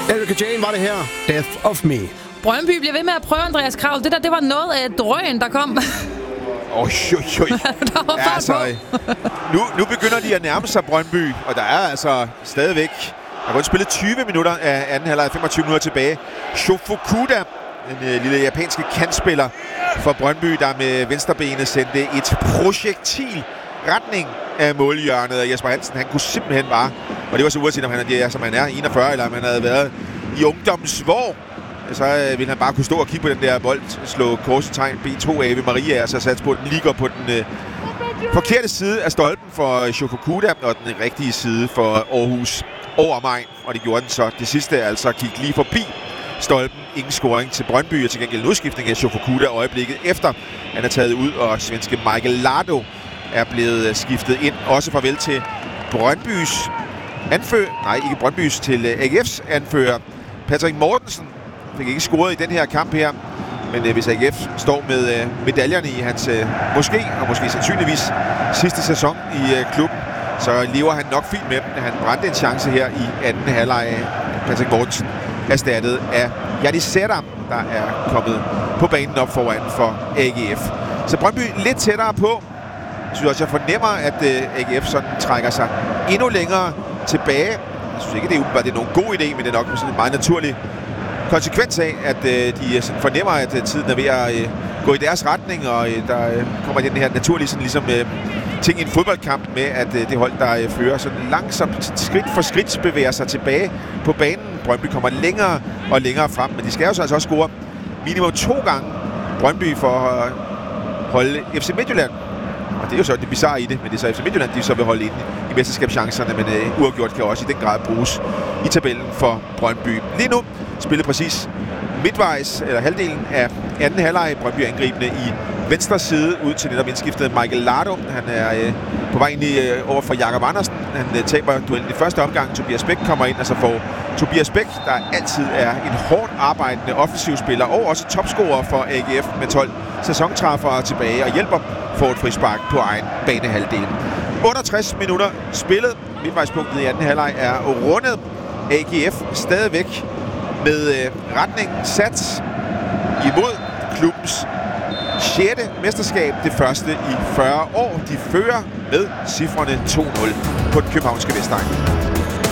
Erika Jane var det her. Death of Me. Brøndby bliver ved med at prøve, Andreas Kravl. Det var noget af et drøn, der kom. Der var fart altså, nu begynder de at nærme sig Brøndby, og der er altså stadigvæk... Der er kun spillet 20 minutter af anden halvleg, 25 minutter tilbage. Shofukuda, den lille japanske kantspiller for Brøndby, der med venstrebenet sendte et projektil retning af målhjørnet. Og Jesper Hansen, han kunne simpelthen bare, og det var så uanset om han er, som han er 41, eller om han havde været i ungdommens vår, så ville han bare kunne stå og kigge på den der bold, slå korsetegn B2 af ved Maria, og så satse på, den ligger på den forkerte side af stolpen for Shofukuda, og den rigtige side for Aarhus over mig, og det gjorde den så. Det sidste altså gik lige forbi stolpen. Ingen scoring til Brøndby, og til gengæld en udskiftning af Shofukuda øjeblikket efter. Han er taget ud, og svenske Michael Lardo er blevet skiftet ind. Også farvel til Brøndbys ikke Brøndbys, til AGF's anfører Patrick Mortensen. Fik ikke scoret i den her kamp her, men hvis AGF står med medaljerne i hans måske sandsynligvis sidste sæson i klubben, så lever han nok fint med dem. Han brændte en chance her i anden halvleg af Patrick Mortensen, erstattet af Jadis Sætter, der er kommet på banen op foran for AGF. Så Brøndby lidt tættere på. Jeg synes også, jeg fornemmer, at AGF sådan trækker sig endnu længere tilbage. Jeg synes ikke, det er nogen god idé, men det er nok sådan en meget naturlig konsekvens af, at de sådan fornemmer, at tiden er ved at gå i deres retning, og der kommer den her naturlige sådan ligesom ting i en fodboldkamp med, at det hold, der fører sådan langsomt, skridt for skridt, bevæger sig tilbage på banen. Brøndby kommer længere og længere frem, men de skal jo så altså også score minimum 2 gange Brøndby for at holde FC Midtjylland. Og det er jo så det bizarre i det, men det er så FC Midtjylland, de så vil holde ind i mesterskabschancerne, men uafgjort kan også i den grad bruges i tabellen for Brøndby. Lige nu spillet præcis midtvejs, eller halvdelen af anden halvleg. Brøndby angribende i venstre side ud til netop indskiftet Michael Lardo. Han er på vej ind over for Jakob Andersen. Han taber duellen i første omgang. Tobias Bæk kommer ind, og så får Tobias Bæk, der altid er en hårdt arbejdende offensivspiller og også topscorer for AGF med 12 sæsontræffere tilbage og hjælper for et frispark på egen banehalvdel. 68 minutter spillet. Midtvejspunktet i anden halvleg er rundet. AGF stadigvæk med retningen sat imod klubbens 6. mesterskab, det første i 40 år. De fører med cifrene 2-0 på den københavnske Vestegn.